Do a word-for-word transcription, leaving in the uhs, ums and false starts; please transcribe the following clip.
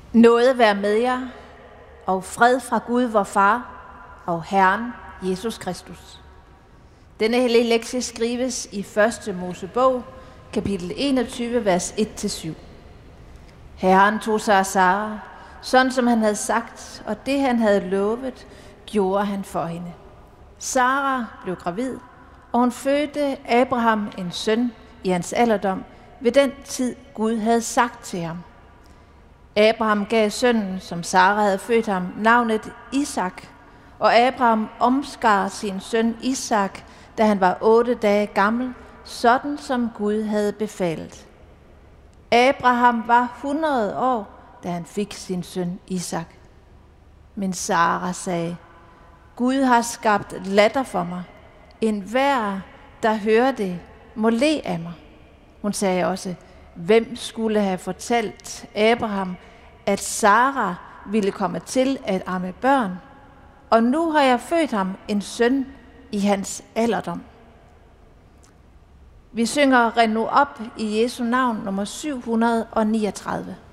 Nåde være med jer, og fred fra Gud vor Far og Herren Jesus Kristus. Denne hellige lektie skrives i første Mosebog, kapitel enogtyve, vers et til syv. Herren tog sig af Sara, sådan som han havde sagt, og det han havde lovet, gjorde han for hende. Sara blev gravid, og hun fødte Abraham en søn i hans alderdom ved den tid Gud havde sagt til ham. Abraham gav sønnen, som Sara havde født ham, navnet Isak, og Abraham omskar sin søn Isak, da han var otte dage gammel, sådan som Gud havde befalet. Abraham var hundrede år, da han fik sin søn Isak. Men Sara sagde, Gud har skabt latter for mig. Enhver, der hører det, må le af mig. Hun sagde også, hvem skulle have fortalt Abraham, at Sara ville komme til at amme børn? Og nu har jeg født ham en søn i hans alderdom. Vi synger Ren nu op i Jesu navn nummer syv hundrede og niogtredive.